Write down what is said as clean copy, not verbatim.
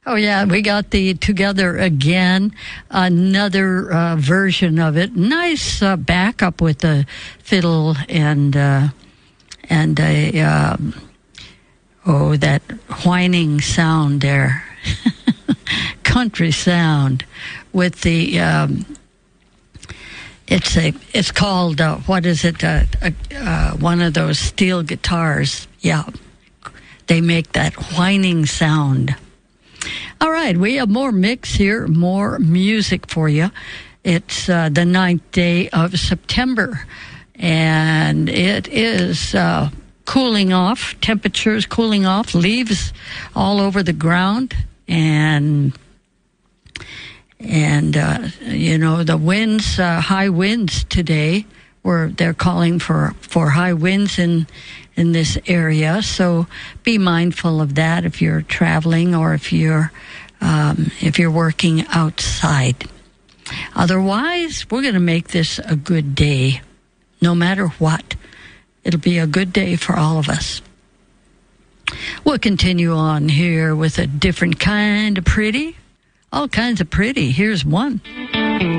Oh, yeah, we got the Together Again, another version of it. Nice backup with the fiddle and that whining sound there. Country sound with the... It's called, what is it, one of those steel guitars. Yeah, they make that whining sound. All right, we have more mix here, more music for you. It's the 9th day of September, and it is cooling off, temperatures cooling off, leaves all over the ground, and the winds, high winds today, they're calling for high winds in this area. So be mindful of that if you're traveling or if you're working outside. Otherwise, we're going to make this a good day. No matter what, it'll be a good day for all of us. We'll continue on here with a different kind of pretty. All kinds of pretty. Here's one.